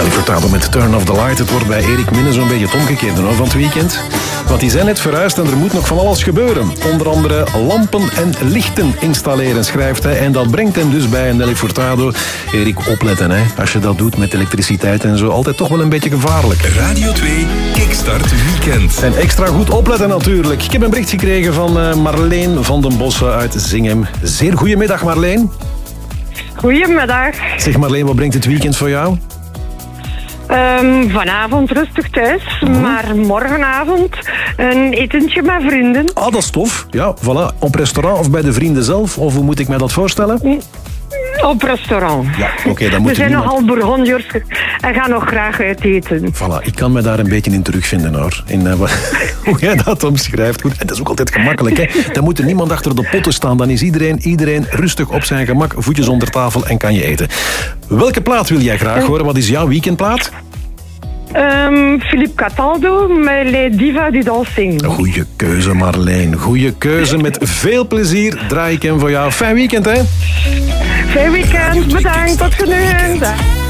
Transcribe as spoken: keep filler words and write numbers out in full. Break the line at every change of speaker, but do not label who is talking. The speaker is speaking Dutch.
Nelly Furtado met Turn Off The Light. Het wordt bij Erik Minne zo'n beetje het omgekeerde hoor, van het weekend. Want die zijn net verhuisd en er moet nog van alles gebeuren. Onder andere lampen en lichten installeren, schrijft hij. En dat brengt hem dus bij Nelly Furtado. Erik, opletten hè. Als je dat doet met elektriciteit en zo, altijd toch wel een beetje gevaarlijk.
Radio twee Kickstart Weekend.
En extra goed opletten natuurlijk. Ik heb een bericht gekregen van uh, Marleen van den Bossen uit Zinghem. Zeer goedemiddag Marleen.
Goedemiddag.
Zeg Marleen, wat brengt het weekend voor jou?
Um, vanavond rustig thuis, mm-hmm. maar morgenavond een etentje met vrienden.
Ah, dat is tof. Ja, voilà. Op restaurant of bij de vrienden zelf? Of hoe moet ik mij dat voorstellen?
Mm. Op restaurant.
Ja, oké, okay, dan moet
We zijn
niemand...
nogal Bourgondiërs en gaan nog graag uit eten.
Voilà, ik kan me daar een beetje in terugvinden hoor. In uh, hoe jij dat omschrijft. Goed. En dat is ook altijd gemakkelijk. Hè? Dan moet er niemand achter de potten staan. Dan is iedereen, iedereen rustig op zijn gemak, voetjes onder tafel en kan je eten. Welke plaat wil jij graag horen? Wat is jouw weekendplaat?
Um, Philippe Cataldo met Les Divas du Dancing.
Goeie keuze Marleen. Goeie keuze. Met veel plezier draai ik hem voor jou. Fijn weekend hè?
Fijn weekend. Bedankt. Tot genoegen.